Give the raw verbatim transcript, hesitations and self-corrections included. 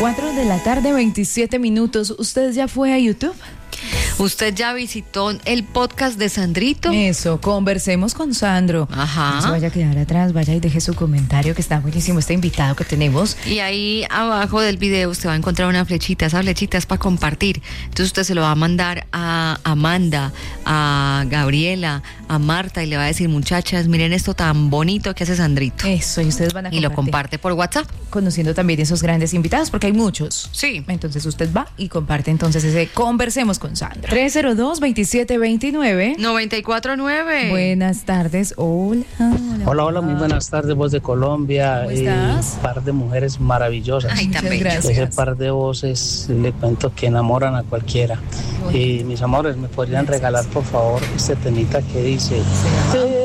cuatro de la tarde, veintisiete minutos. ¿Usted ya fue a YouTube? ¿Usted ya visitó el podcast de Sandrito? Eso, conversemos con Sandro. Ajá. No se vaya a quedar atrás, vaya y deje su comentario, que está buenísimo este invitado que tenemos. Y ahí abajo del video usted va a encontrar una flechita, esa flechita es para compartir. Entonces usted se lo va a mandar a Amanda, a Gabriela, a Marta y le va a decir, muchachas, miren esto tan bonito que hace Sandrito. Eso, y ustedes van a compartir. Y lo comparte por WhatsApp. Conociendo también esos grandes invitados, porque hay muchos. Sí. Entonces usted va y comparte entonces ese Conversemos con Sandro. tres cero dos, veintisiete veintinueve. noventa y cuatro nueve. Buenas tardes, hola. Hola, hola, hola, muy buenas tardes, voz de Colombia. ¿Cómo estás? Un par de mujeres maravillosas. Ay, tan bello. Gracias. Ese par de voces, le cuento que enamoran a cualquiera. Y mis amores, ¿me podrían regalar, por favor, este temita que dice? Se llama